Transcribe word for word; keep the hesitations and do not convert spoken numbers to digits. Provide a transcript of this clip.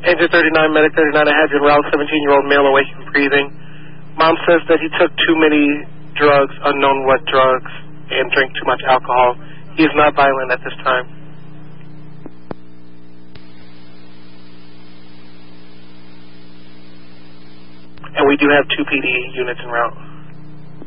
Engine thirty-nine, Medic thirty-nine, I have you en route, seventeen-year-old male awake and breathing. Mom says that he took too many drugs, unknown what drugs, and drank too much alcohol. He is not violent at this time. And we do have two P D units en route.